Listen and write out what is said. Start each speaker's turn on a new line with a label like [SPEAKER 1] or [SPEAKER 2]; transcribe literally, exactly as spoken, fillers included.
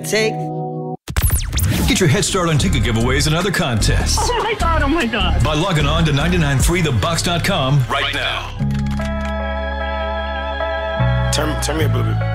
[SPEAKER 1] take.
[SPEAKER 2] Get your head start on ticket giveaways and other contests.
[SPEAKER 3] Oh my God, oh my God.
[SPEAKER 2] By logging on to nine nine three the box dot com right now.
[SPEAKER 4] Turn, turn me up a little bit.